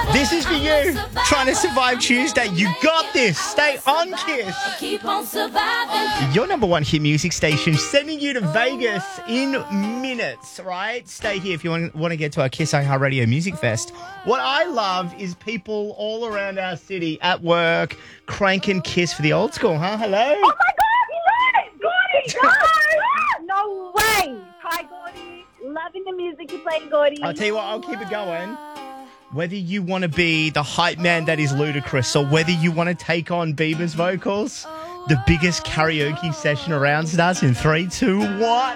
This is for you. Trying to survive Tuesday. You got this. Stay on Kiss. Keep on surviving. Your number one hit music station, sending you to Vegas in minutes, right? Stay here if you want to get to our Kiss iHeartRadio Music Fest. What I love is people all around our city at work cranking Kiss for the old school, huh? Hello? Oh my God, you love it, Gordy! No way! Hi, Gordy. Loving the music you play, Gordy. I'll tell you what, I'll keep it going. Whether you want to be the hype man that is Ludacris or whether you want to take on Bieber's vocals, the biggest karaoke session around starts in 3, 2, 1.